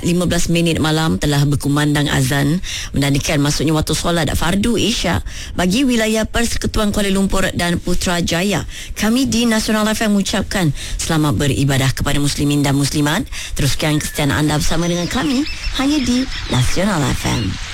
15 minit malam telah berkumandang azan menandakan masuknya waktu solat fardu Isyak bagi wilayah Persekutuan Kuala Lumpur dan Putrajaya. Kami di Nasional FM mengucapkan selamat beribadah kepada muslimin dan muslimat. Teruskan kesetiaan anda bersama dengan kami hanya di Nasional FM.